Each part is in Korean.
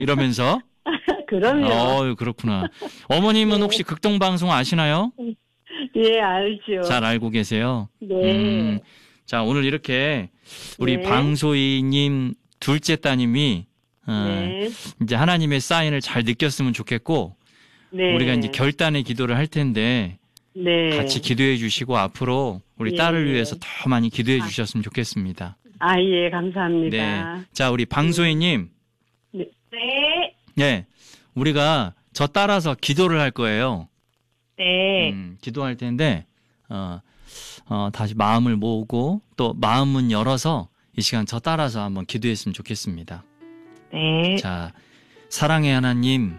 이러면서. 그럼요. 그렇구나. 어머님은 네. 혹시 극동방송 아시나요? 예, 알죠. 잘 알고 계세요? 네. 자, 오늘 이렇게 우리 네. 방소희님 둘째 따님이 네. 이제 하나님의 사인을 잘 느꼈으면 좋겠고, 네. 우리가 이제 결단의 기도를 할 텐데 네. 같이 기도해 주시고 앞으로 우리 예, 딸을 예. 위해서 더 많이 기도해 주셨으면 좋겠습니다. 예, 감사합니다. 네. 자, 우리 방소희님. 네. 네. 우리가 저 따라서 기도를 할 거예요. 네. 기도할 텐데, 다시 마음을 모으고 또 마음은 열어서 이 시간 저 따라서 한번 기도했으면 좋겠습니다. 네. 자, 사랑의 하나님,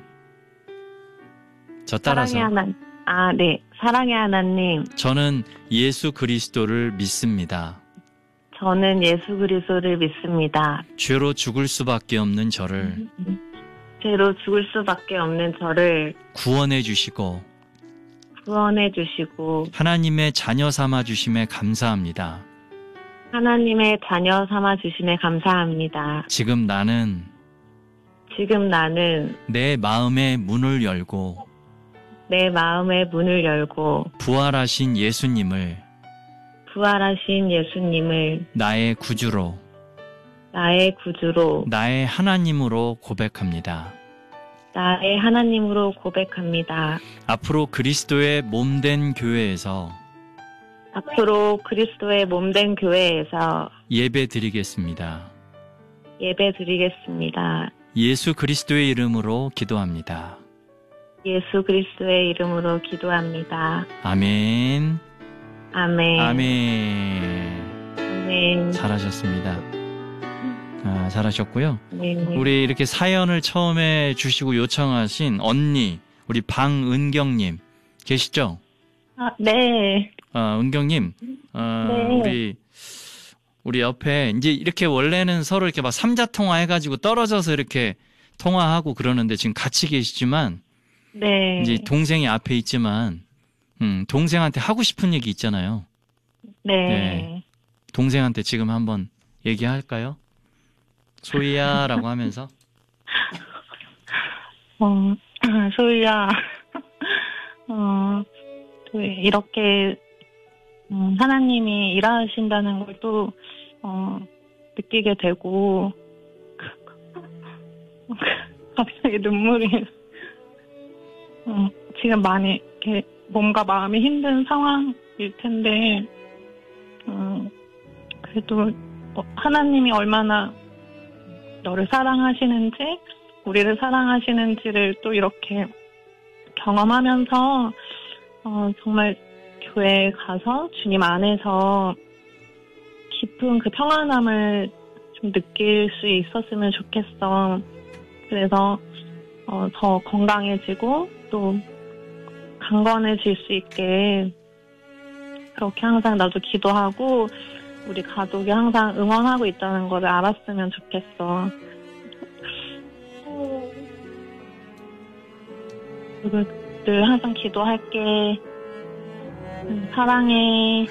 저 따라서 네. 사랑의 하나님, 저는 예수 그리스도를 믿습니다. 저는 예수 그리스도를 믿습니다. 죄로 죽을 수밖에 없는 저를 죄로 죽을 수밖에 없는 저를 구원해 주시고 구원해 주시고 하나님의 자녀 삼아 주심에 감사합니다. 하나님의 자녀 삼아 주심에 감사합니다. 지금 나는 내 마음의 문을 열고 내 마음의 문을 열고 부활하신 예수님을 나의 구주로 나의 하나님으로 고백합니다. 앞으로 그리스도의 몸된 교회에서 예배 드리겠습니다. 예수 그리스도의 이름으로 기도합니다. 아멘. 아멘. 잘하셨습니다. 잘하셨고요. 네. 우리 이렇게 사연을 처음에 주시고 요청하신 언니, 우리 방은경님 계시죠? 네. 은경님, 네. 우리 옆에 이제 이렇게 원래는 서로 이렇게 막 삼자 통화해가지고 떨어져서 이렇게 통화하고 그러는데 지금 같이 계시지만 네. 이제 동생이 앞에 있지만 동생한테 하고 싶은 얘기 있잖아요. 네. 동생한테 지금 한번 얘기할까요? 소희야라고 하면서. 소희야, 이렇게 하나님이 일하신다는 걸 또 느끼게 되고 갑자기 눈물이 지금 많이 이렇게 몸과 마음이 힘든 상황일 텐데 그래도 하나님이 얼마나 너를 사랑하시는지 우리를 사랑하시는지를 또 이렇게 경험하면서 정말 교회에 가서 주님 안에서 깊은 그 평안함을 좀 느낄 수 있었으면 좋겠어. 그래서 더 건강해지고 또 강건해질 수 있게 그렇게 항상 나도 기도하고 우리 가족이 항상 응원하고 있다는 걸 알았으면 좋겠어. 그리고 늘 항상 기도할게. 사랑해.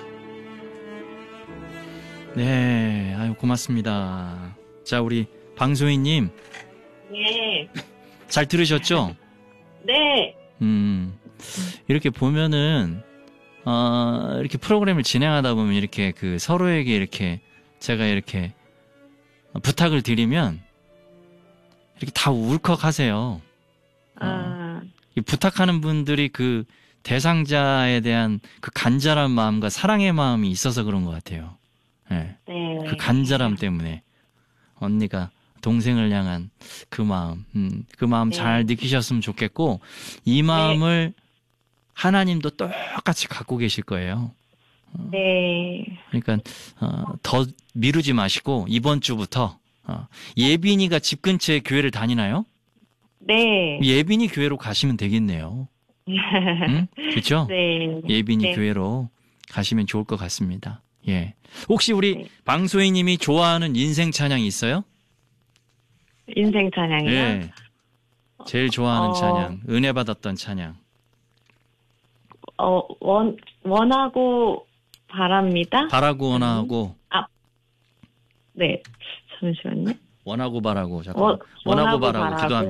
네, 아유 고맙습니다. 자, 우리 방소희님. 네. 잘 들으셨죠? 네. 이렇게 보면은 이렇게 프로그램을 진행하다 보면 이렇게 그 서로에게 이렇게 제가 이렇게 부탁을 드리면 이렇게 다 울컥하세요. 부탁하는 분들이 그 대상자에 대한 그 간절한 마음과 사랑의 마음이 있어서 그런 것 같아요. 네. 네. 그 간절함 때문에 언니가 동생을 향한 그 마음, 그 마음 네. 잘 느끼셨으면 좋겠고 이 마음을 하나님도 똑같이 갖고 계실 거예요. 네. 그러니까 더 미루지 마시고 이번 주부터 예빈이가 집 근처에 교회를 다니나요? 네. 예빈이 교회로 가시면 되겠네요. 응? 그렇죠? 네. 예빈이 네. 교회로 가시면 좋을 것 같습니다. 예. 혹시 우리 네. 방소희님이 좋아하는 인생 찬양이 있어요? 인생 찬양이요? 예. 제일 좋아하는 찬양, 은혜 받았던 찬양. 원하고 바랍니다. 바라고 원하고. 네. 잠시만요. 원하고 바라고 잠깐 원하고 원하고 바라고 바라고. 기도합니다.